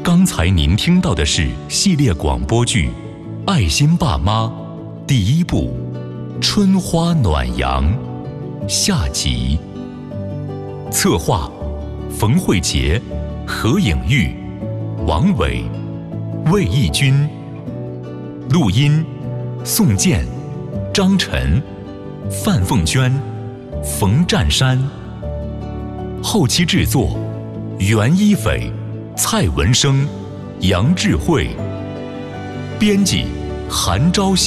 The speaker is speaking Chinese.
刚才您听到的是系列广播剧《爱心爸妈》第1部《春花暖阳》下集。策划：冯慧杰、何颖玉、王伟、魏义军。录音：宋健、张晨、范凤娟、冯占山。后期制作：袁一斐、蔡文生、杨智慧。编辑：韩昭。